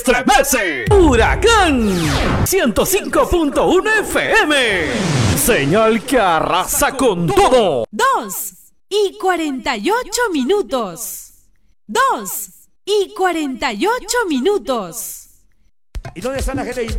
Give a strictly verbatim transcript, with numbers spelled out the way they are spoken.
Estremece. Huracán ciento cinco punto uno F M. Señal que arrasa con todo. Dos y cuarenta y ocho minutos. Dos y cuarenta y ocho minutos. ¿Y dónde están la gente?